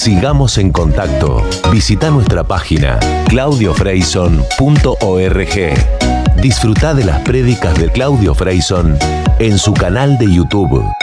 Sigamos en contacto. Visita nuestra página claudiofreison.org. Disfruta de las prédicas de Claudio Freison en su canal de YouTube.